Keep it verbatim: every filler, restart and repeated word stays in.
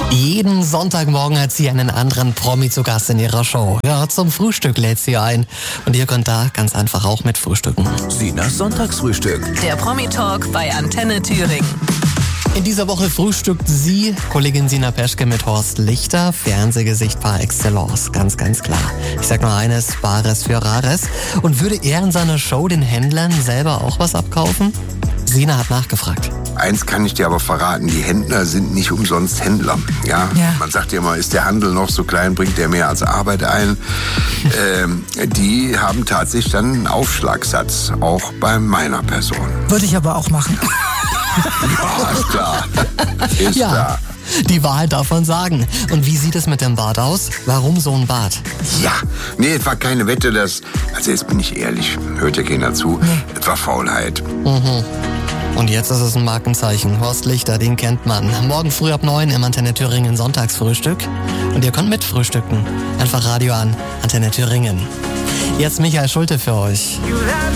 Jeden Sonntagmorgen hat sie einen anderen Promi zu Gast in ihrer Show. Ja, zum Frühstück lädt sie ein. Und ihr könnt da ganz einfach auch mit frühstücken. Sinas Sonntagsfrühstück. Der Promi-Talk bei Antenne Thüringen. In dieser Woche frühstückt sie, Kollegin Sina Peschke, mit Horst Lichter, Fernsehgesicht par excellence, ganz, ganz klar. Ich sag nur eines, Bares für Rares. Und würde er in seiner Show den Händlern selber auch was abkaufen? Sina hat nachgefragt. Eins kann ich dir aber verraten, die Händler sind nicht umsonst Händler. Ja? Ja. Man sagt ja immer, ist der Handel noch so klein, bringt der mehr als Arbeit ein. ähm, die haben tatsächlich dann einen Aufschlagssatz, auch bei meiner Person. Würde ich aber auch machen. Ja, ist klar. Ist Ja, klar. die Wahrheit darf man sagen. Und wie sieht es mit dem Bart aus? Warum so ein Bart? Ja, nee, es war keine Wette, das, also jetzt bin ich ehrlich, hört ja keiner zu, es war Faulheit. Und jetzt ist es ein Markenzeichen. Horst Lichter, den kennt man. Morgen früh ab neun im Antenne Thüringen Sonntagsfrühstück. Und ihr könnt mitfrühstücken. Einfach Radio an, Antenne Thüringen. Jetzt Michael Schulte für euch. You had